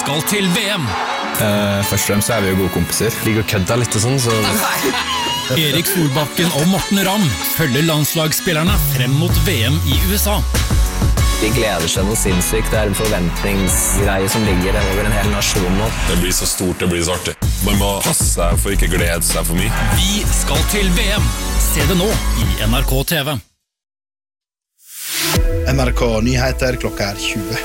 skal til VM. Først og fremst er vi jo gode kompiser. Ligger og kødder litt og sånn, så... Erik Solbakken og Morten Ramm følger landslagsspillerne frem mot VM i USA. De gleder seg noe sinnssykt. Det en forventningsgreie som ligger over en hel nasjon nå. Det blir så stort, det blir så artig. Man må passe seg for ikke glede seg for mye. Vi skal til VM. Se det nå i NRK TV. NRK Nyheter klokka 20.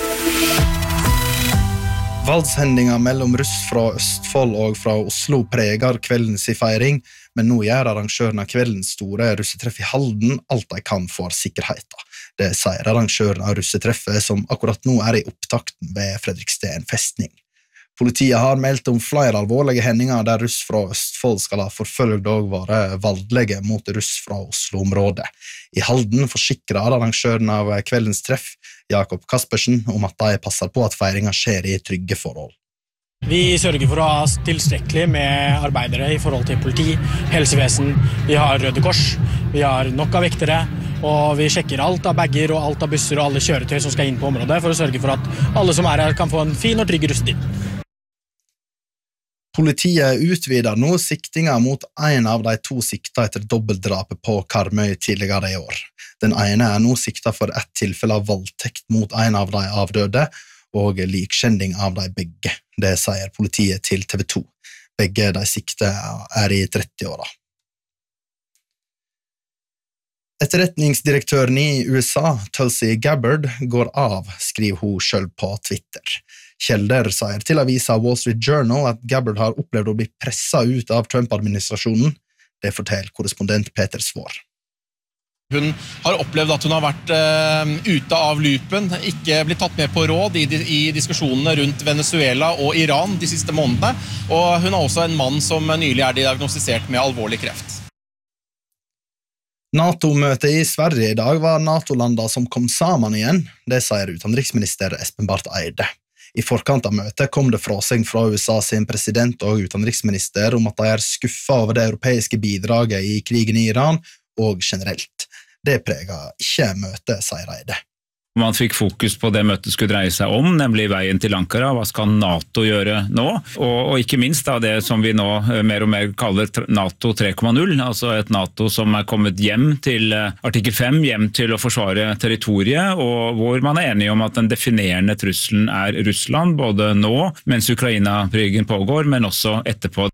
Valdshendinger mellom russ fra Østfold og fra Oslo preger kveldens feiring, men nå gjør arrangøren av kveldens store russetreff i Halden alt de kan for sikkerheten. Det sier arrangøren av russetreffet, som akkurat nå i opptakten ved Fredriksten festning. Politiet har meldt om flere alvorlige hendinger der russ fra Østfold skal ha forfølgt og være valdelige mot russ fra Oslo-området. I Halden forsikrer arrangøren av kveldens treff, Jakob Kaspersen, om at de passer på at feiringen skjer i trygge forhold. Vi sørger for å ha tilstrekkelig med arbeidere i forhold til politi, helsevesen. Vi har Røde Kors, vi har nok av vektere, og vi sjekker alt av bagger og alt av busser og alle kjøretøy som skal inn på området for å sørge for at alle som her kan få en fin og trygg russetid. Politiet utvider nå siktinger mot en av de to sikta etter dobbeltdrapet på Karmøy tidligere i år. Den ene nå sikta for ett tilfelle av voldtekt mot en av de avdøde, og likkjending av de begge. Det sier politiet til TV 2. Begge de sikte i 30-åra. Etterretningsdirektøren i USA, Tulsi Gabbard, går av, skriver hun selv på Twitter. Kjelder sier til avisa Wall Street Journal at Gabbard har opplevd å bli presset ut av Trump-administrasjonen. Det forteller korrespondent Peter Svår. Hun har opplevd at hun har vært ute av loopen, ikke blitt tatt med på råd i diskusjonene rundt Venezuela og Iran de siste månedene, og hun er også en mann som nylig diagnostisert med alvorlig kreft. NATO-møtet i Sverige i dag var NATO-landene som kom sammen igjen, det sier utenriksminister Espen Barth Eide. I forkant av møtet kom det frasegn fra USA sin president og utenriksminister om at de skuffet over det europeiske bidraget i krigen i Iran, og generelt. Det preger ikke møtet, sier Eide. Man fikk fokus på det møtet skulle dreie seg om, nemlig veien til Ankara. Hva skal NATO gjøre nå? Og ikke minst da det som vi nå mer og mer kaller NATO 3.0, altså et NATO som kommet hjem til artikkel 5, hjem til å forsvare territoriet, og hvor man enig om at den definerende trusselen Russland, både nå, mens Ukraina-krigen pågår, men også etterpå.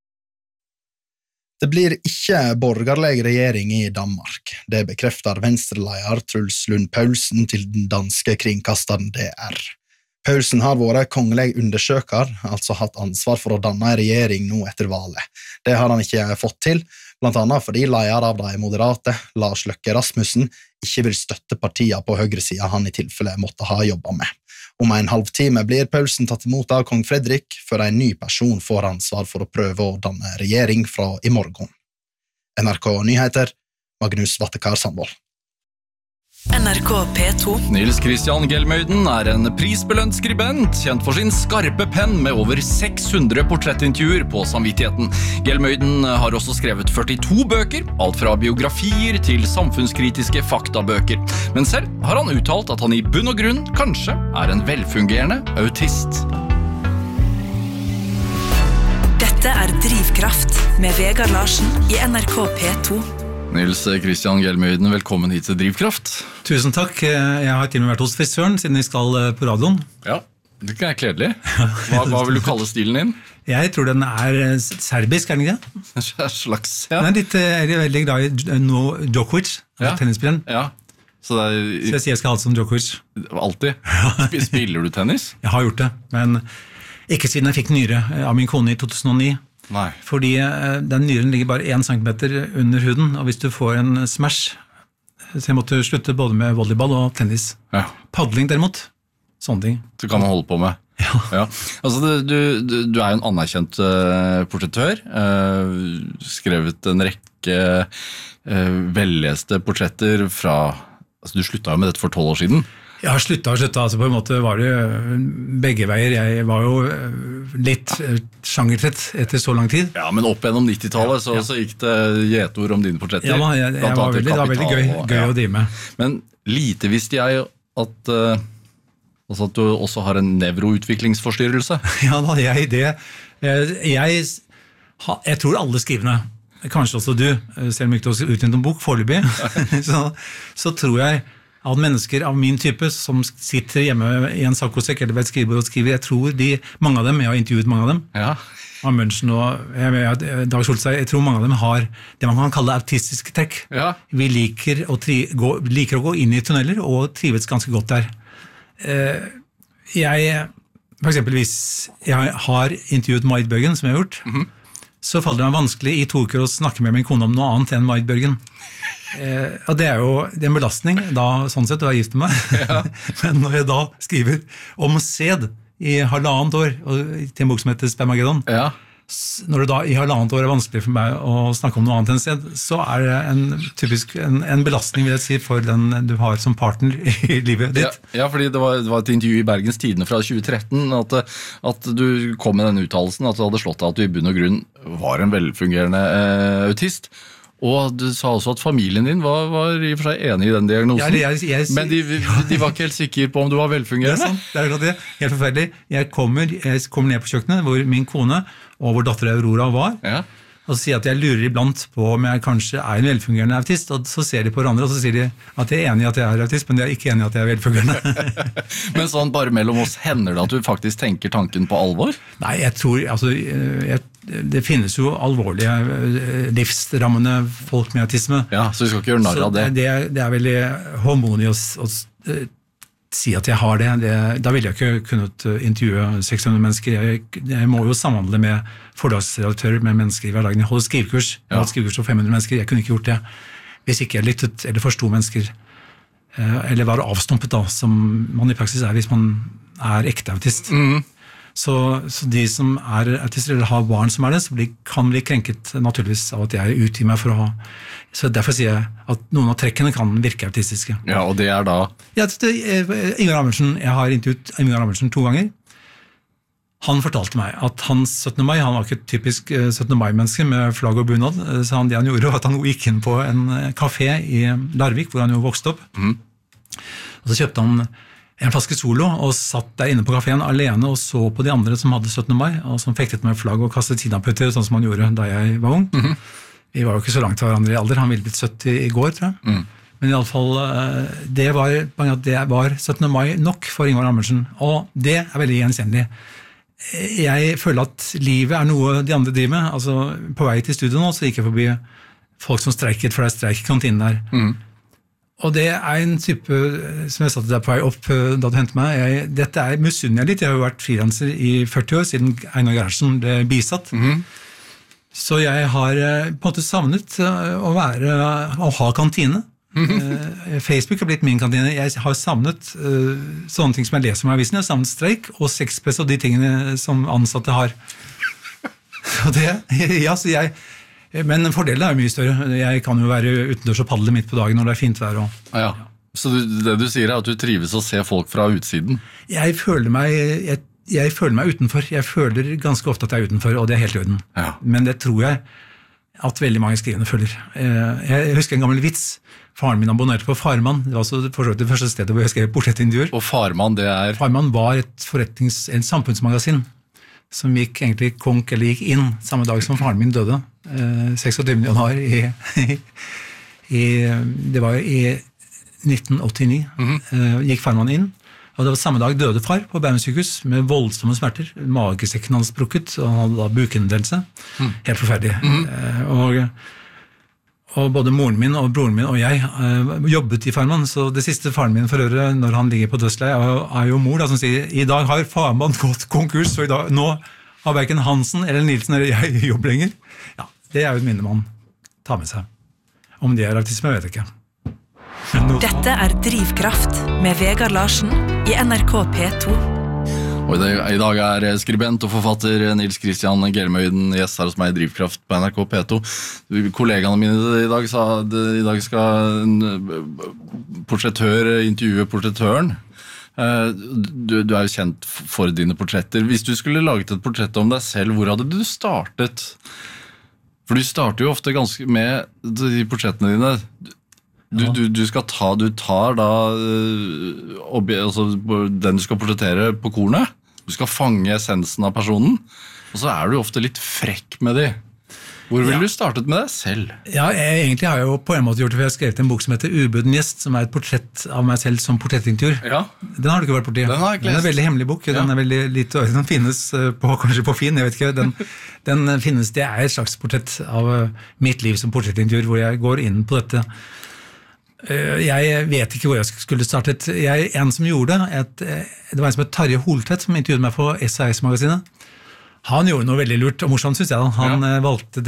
Det blir ikke borgerlig regjering i Danmark. Det bekrefter venstreleder Truls Lund Poulsen til den danske kringkasteren DR. Poulsen har vært kongelig undersøker, altså hatt ansvar for å danne en regjering nå etter valget. Det har han ikke fått til, blant annet fordi leder av de moderate, Lars Løkke Rasmussen, ikke vil støtte partiene på høyresiden han i tilfelle måtte ha jobbet med. Om en halvtime blir Poulsen tatt imot av kong Fredrik, før en ny person får ansvar for å prøve å danne regjering fra i morgen. NRK Nyheter, Magnus Vattekar Sandvold. NRK P2. Nils Christian Gelmøyden en prisbelønt skribent, kjent for sin skarpe penn med over 600 portrettintervjuer på samvittigheten. Gelmøyden har også skrevet 42 bøker, alt fra biografier til samfunnskritiske faktabøker. Men selv har han uttalt at han i bunn og grunn kanskje en velfungerende autist. Dette Drivkraft med Vegard Larsen i NRK P2. Nils Christian Gelmøyden, velkommen hit til Drivkraft. Tusen takk. Jeg har til og med vært hos frisøren, siden vi skal på radioen. Ja, det kledelig. Hva vil du kalle stilen din? Jeg tror den serbisk, den ikke? En slags, ja. Den jeg veldig glad i Djokovic, tennisspilleren. Ja. Så jeg sier jeg skal ha det som Djokovic. Alltid? Spiller du tennis? Jeg har gjort det, men ikke siden jeg fikk nyre av min kone i 2009. Nei. Fordi den nyren ligger bare 1 centimeter under huden, og hvis du får en smash, så jeg måtte slutte både med volleyball og tennis. Ja. Padling derimot, sånne ting. Det kan man holde på med. Ja. Altså, du jo en anerkjent portrettør, skrevet en rekke velleste portretter fra, altså du sluttet jo med dette for 12 år siden. Jeg har sluttet, altså på en måte var det begge veier. Jeg var jo litt sjangertrett etter så lang tid. Ja, men opp gjennom 90-tallet så gikk det gjetord om dine portretter. Ja, det var veldig gøy å drive med. Men lite visste jeg at Altså at du også har en nevroutviklingsforstyrrelse. Ja, da hadde jeg det. Jeg tror alle skrivende, kanskje også du, selv om ikke du har utgitt en bok foreløpig, så tror jeg at mennesker av min type som sitter hjemme i en sakkosekk eller ved et skrivebord og skriver, jeg tror mange av dem, jeg har intervjuet mange av dem, av München og Dag Solstad, jeg tror mange av dem har det man kan kalle autistiske trekk. Vi liker å gå inn i tunneler og trives ganske godt der. For eksempel hvis jeg har intervjuet Marit Bjørgen, som jeg har gjort, så faller det meg vanskelig i 2 uker å snakke med min kone om noe annet enn Marit Bjørgen. Og det jo en belastning da, sånn sett, å være gift med meg. Men når jeg da skriver om sæd i 1,5 år til en bok som heter Spermageddon, når det da i 1,5 år vanskelig for meg å snakke om noe annet enn sæd, så det typisk en belastning, vil jeg si, for den du har som partner i livet ditt. Ja, fordi det var et intervju i Bergens Tidende fra 2013 at du kom med den uttalelsen at du hadde slått deg at du i bunn og grunn var en velfungerende autist. Og du sa også at familien din var i og for seg enig i den diagnosen, men de var ikke helt sikre på om du var velfungerende. Det er det, helt forferdelig. Jeg kommer ned på kjøkkenet hvor min kone og vår datter Aurora var, og så sier jeg at jeg lurer iblant på om jeg kanskje en velfungerende autist, og så ser de på hverandre, og så sier de at jeg enig i at jeg autist, men de ikke enig i at jeg velfungerende. Men sånn bare mellom oss, hender det at du faktisk tenker tanken på alvor? Nei, jeg tror, det finnes jo alvorlige livsrammende folk med autisme. Ja, så vi skal ikke gjøre narr av det. Det veldig hormonig å si at jeg har det. Da ville jeg ikke kunnet intervjue 600 mennesker. Jeg må jo samhandle med forlagsredaktører, med mennesker i hverdagen. Jeg holder skrivekurs. Jeg holder skrivekurs for 500 mennesker. Jeg kunne ikke gjort det hvis ikke jeg lyttet eller forstod mennesker. Eller var avstumpet da, som man i praksis hvis man ekte autist. Så de som autister eller har barn som det, så kan bli krenket naturligvis av at jeg utgir meg for å ha. Så derfor sier jeg at noen av trekkene kan virke autistiske. Ja, og det da? Ja, Ingvar Amundsen, jeg har intervjuet Ingvar Amundsen 2 ganger. Han fortalte meg at hans 17. mai, han var ikke et typisk 17. mai-menneske med flagg og bunad, så det han gjorde var at han gikk inn på en kafé i Larvik, hvor han jo vokste opp. Og så kjøpte han en flaske Solo og satt der inne på kaféen alene og så på de andre som hadde 17. mai, og som fektet med flagg og kastet kinaputter, sånn som han gjorde da jeg var ung. Vi var jo ikke så langt fra hverandre i alder, han ville blitt 70 i går, tror jeg. Men i alle fall, det var 17. mai nok for Ingvar Amundsen, og det veldig gjenkjennelig. Jeg føler at livet noe de andre driver med. Altså, på vei til studio nå, så gikk jeg forbi folk som streiket, for det streik i kantinen der. Og det en type, som jeg satte deg på vei opp da du hentet meg, dette misunner jeg litt. Jeg har jo vært frilanser i 40 år, siden Einar Gerhardsen ble bisatt. Så jeg har på en måte savnet å ha kantine. Facebook har blitt min kantine. Jeg har savnet sånne ting som jeg leser om i avisen. Jeg har savnet streik og sexpress og de tingene som ansatte har. Men fordelen jo mye større. Jeg kan jo være utendørs og padle midt på dagen når det fint vær. Så det du sier at du trives å se folk fra utsiden? Jeg føler meg utenfor. Jeg føler ganske ofte at jeg utenfor, og det helt i orden. Men det tror jeg at veldig mange skrivende føler. Jeg husker en gammel vits. Faren min abonnerte på Farman. Det var også det første stedet hvor jeg skrev portrettintervjuer. Og Farman, Farman var et samfunnsmagasin som gikk egentlig konk, eller gikk inn samme dag som faren min døde. 26. januar det var i 1989 gikk Farman inn, og det var samme dag døde far på Bærum sykehus med voldsomme smerter. Magesekken hans brukket, og han hadde da bukhinnebetennelse. Helt forferdelig. Og både moren min og broren min og jeg jobbet i Farman, så det siste faren min for øre når han ligger på dødsleiet jo mor da, som sier, i dag har Farman gått konkurs, og nå har hverken Hansen eller Nilsen eller jeg jobb lenger. Ja, det jo et minne man tar med seg. Om det autisme, vet jeg ikke. Dette Drivkraft med Vegard Larsen i NRK P2. Og i dag skribent og forfatter Nils Christian Gelmøyden gjest her hos meg i Drivkraft på NRK P2. Kollegaene mine i dag sa at i dag skal en portrettør intervjue portrettøren. Du jo kjent for dine portretter. Hvis du skulle laget et portrett om deg selv, hvor hadde du startet? For du starter jo ofte ganske med de portrettene dine. Du tar da den du skal portrettere på kornet, du skal fange essensen av personen, og så du ofte litt frekk med de. Hvor ville du startet med det selv? Ja, egentlig har jeg jo på en måte gjort det, for jeg har skrevet en bok som heter Ubuden gjest, som et portrett av meg selv som portrettintervjuer. Ja. Den har du ikke vært borti. Den har jeg ikke lest. Den en veldig hemmelig bok, den veldig lite, den finnes kanskje på Finn, jeg vet ikke, den finnes, det et slags portrett av mitt liv som portrettintervjuer, hvor jeg går inn på dette. Jeg vet ikke hvor jeg skulle startet. En som gjorde det var en som het Tarje Holtvedt, som intervjuet meg på SAS-magasinet. Han gjorde noe veldig lurt og morsomt, synes jeg. Han valgte